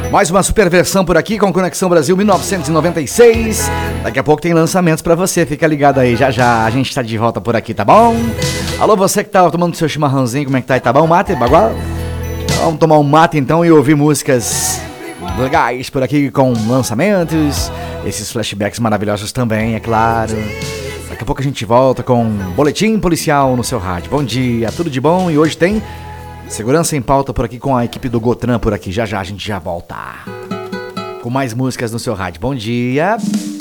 Mais uma super versão por aqui com Conexão Brasil 1996. Daqui a pouco tem lançamentos pra você, fica ligado aí, já já a gente tá de volta por aqui, tá bom? Alô, você que tá tomando seu chimarrãozinho, como é que tá aí, tá bom? Mate, bagual? Vamos tomar um mate então e ouvir músicas legais por aqui com lançamentos, esses flashbacks maravilhosos também, é claro. Daqui a pouco a gente volta com Boletim Policial no seu rádio. Bom dia, tudo de bom? E hoje tem Segurança em Pauta por aqui com a equipe do Gotran por aqui. Já já a gente já volta com mais músicas no seu rádio. Bom dia.